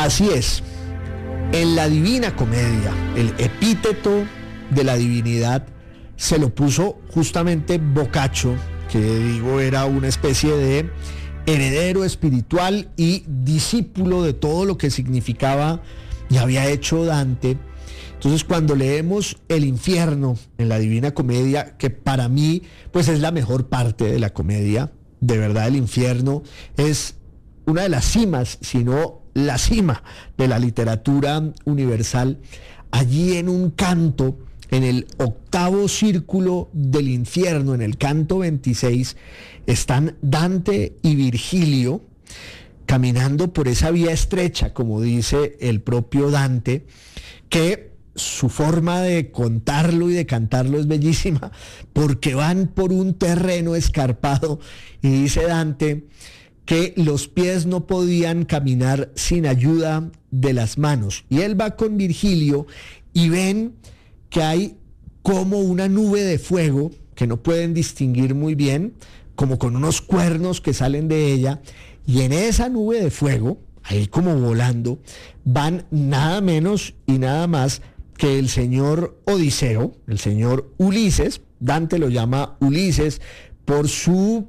Así es, en la Divina Comedia, el epíteto de la divinidad se lo puso justamente Boccaccio, que digo era una especie de heredero espiritual y discípulo de todo lo que significaba y había hecho Dante. Entonces, cuando leemos el infierno en la Divina Comedia, que para mí pues es la mejor parte de la comedia, de verdad el infierno es una de las cimas, si no la cima de la literatura universal. Allí en un canto, en el octavo círculo del infierno, en el canto 26, están Dante y Virgilio caminando por esa vía estrecha, como dice el propio Dante, que su forma de contarlo y de cantarlo es bellísima, porque van por un terreno escarpado y dice Dante que los pies no podían caminar sin ayuda de las manos. Y él va con Virgilio y ven que hay como una nube de fuego que no pueden distinguir muy bien, como con unos cuernos que salen de ella, y en esa nube de fuego, ahí como volando, van nada menos y nada más que el señor Odiseo, el señor Ulises. Dante lo llama Ulises por su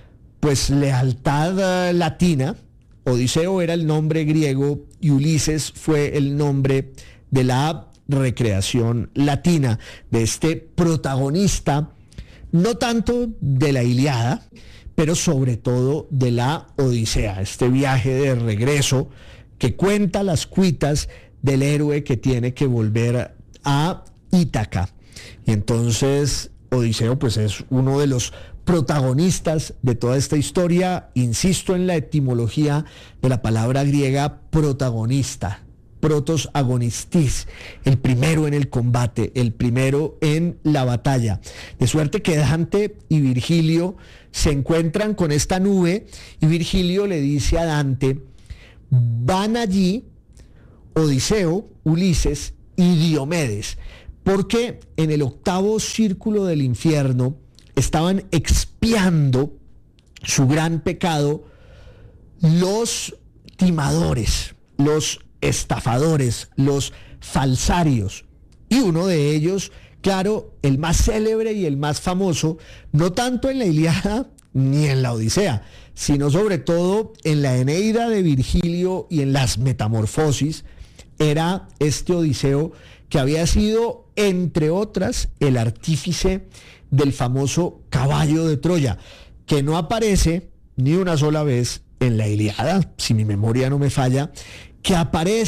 pues lealtad latina. Odiseo era el nombre griego y Ulises fue el nombre de la recreación latina de este protagonista, no tanto de la Ilíada, pero sobre todo de la Odisea, este viaje de regreso que cuenta las cuitas del héroe que tiene que volver a Ítaca. Y entonces Odiseo pues es uno de los protagonistas de toda esta historia. Insisto en la etimología de la palabra griega protagonista, protos agonistis, el primero en el combate, el primero en la batalla. De suerte que Dante y Virgilio se encuentran con esta nube y Virgilio le dice a Dante: van allí Odiseo, Ulises y Diomedes, porque en el octavo círculo del infierno estaban expiando su gran pecado los timadores, los estafadores, los falsarios. Y uno de ellos, claro, el más célebre y el más famoso, no tanto en la Ilíada ni en la Odisea, sino sobre todo en la Eneida de Virgilio y en las Metamorfosis, era este Odiseo que había sido, entre otras, el artífice del famoso caballo de Troya, que no aparece ni una sola vez en la Ilíada, si mi memoria no me falla, que aparece